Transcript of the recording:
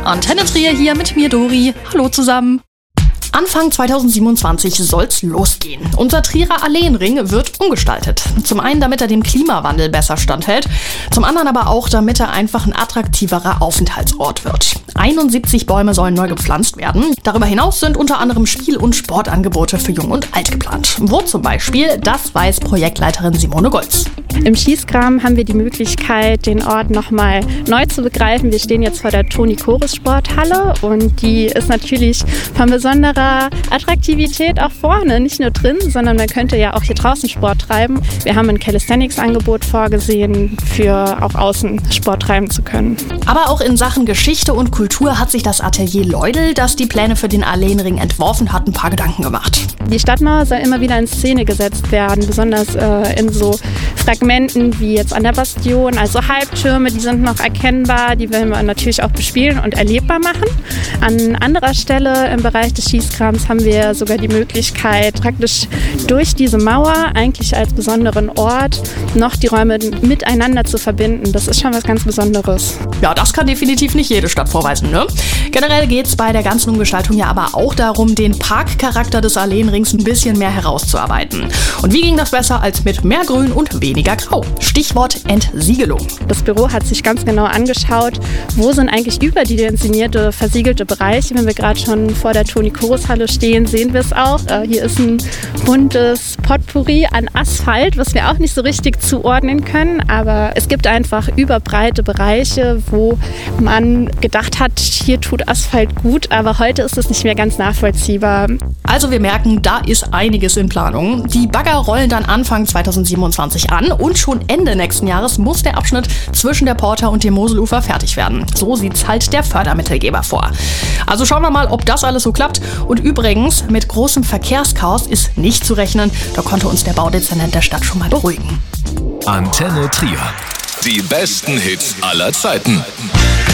Antenne Trier hier mit mir, Dori. Hallo zusammen. Anfang 2027 soll's losgehen. Unser Trierer Alleenring wird umgestaltet. Zum einen, damit er dem Klimawandel besser standhält, zum anderen aber auch, damit er einfach ein attraktiverer Aufenthaltsort wird. 71 Bäume sollen neu gepflanzt werden. Darüber hinaus sind unter anderem Spiel- und Sportangebote für Jung und Alt geplant. Wo zum Beispiel, das weiß Projektleiterin Simone Golz. Im Schießkram haben wir die Möglichkeit, den Ort nochmal neu zu begreifen. Wir stehen jetzt vor der Toni-Choris-Sporthalle und die ist natürlich von besonderer Attraktivität auch vorne, nicht nur drin, sondern man könnte ja auch hier draußen Sport treiben. Wir haben ein Calisthenics-Angebot vorgesehen, für auch außen Sport treiben zu können. Aber auch in Sachen Geschichte und Kultur hat sich das Atelier Leudel, das die Pläne für den Alleenring entworfen hat, ein paar Gedanken gemacht. Die Stadtmauer soll immer wieder in Szene gesetzt werden, besonders in so Fragmenten wie jetzt an der Bastion, also Halbtürme, die sind noch erkennbar, die wollen wir natürlich auch bespielen und erlebbar machen. An anderer Stelle im Bereich des Schießkrams haben wir sogar die Möglichkeit, praktisch durch diese Mauer, eigentlich als besonderen Ort, noch die Räume miteinander zu verbinden. Das ist schon was ganz Besonderes. Ja, das kann definitiv nicht jede Stadt vorweisen, ne? Generell geht es bei der ganzen Umgestaltung ja aber auch darum, den Parkcharakter des Alleenrings ein bisschen mehr herauszuarbeiten. Und wie ging das besser als mit mehr Grün und weniger Grau? Stichwort Entsiegelung. Das Büro hat sich ganz genau angeschaut, wo sind eigentlich überdimensionierte, versiegelte Bereiche. Wenn wir gerade schon vor der Toni-Choris-Halle stehen, sehen wir es auch. Hier ist ein buntes Potpourri an Asphalt, was wir auch nicht so richtig zuordnen können. Aber es gibt einfach überbreite Bereiche, wo man gedacht hat, hier tut Asphalt gut, aber heute ist es nicht mehr ganz nachvollziehbar. Also wir merken, da ist einiges in Planung. Die Bagger rollen dann Anfang 2027 an und schon Ende nächsten Jahres muss der Abschnitt zwischen der Porta und dem Moselufer fertig werden. So sieht's halt der Fördermittelgeber vor. Also schauen wir mal, ob das alles so klappt. Und übrigens, mit großem Verkehrschaos ist nicht zu rechnen. Da konnte uns der Baudezernent der Stadt schon mal beruhigen. Antenne Trier. Die besten Hits aller Zeiten.